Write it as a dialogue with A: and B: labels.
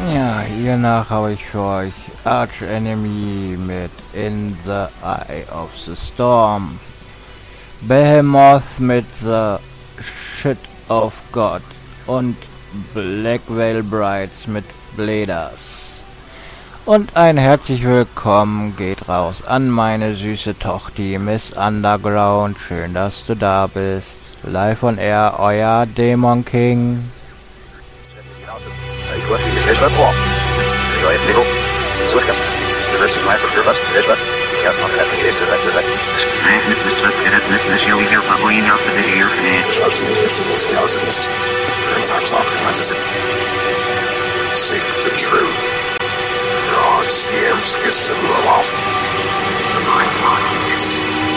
A: Ja, hiernach habe ich für euch Arch Enemy mit In the Eye of the Storm, Behemoth mit The Shit of God und Black Veil Brides mit Bladers. Und ein herzlich willkommen geht raus an meine süße Tochter Miss Underground. Schön, dass du da bist. Live on Air, euer Dämon King.
B: Seek the truth. God's names is the love. For my part in this.